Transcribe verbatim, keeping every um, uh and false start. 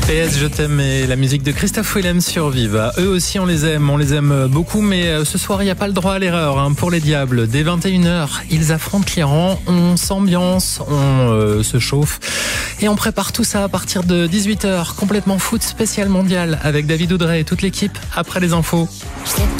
P S, je t'aime et la musique de Christophe Willem sur Viva. Eux aussi, on les aime, on les aime beaucoup, mais ce soir, il n'y a pas le droit à l'erreur hein, pour les Diables. Dès vingt et une heures, ils affrontent l'Iran, on s'ambiance, on euh, se chauffe et on prépare tout ça à partir de dix-huit heures. Complètement foot spécial mondial avec David Audrey et toute l'équipe après les infos.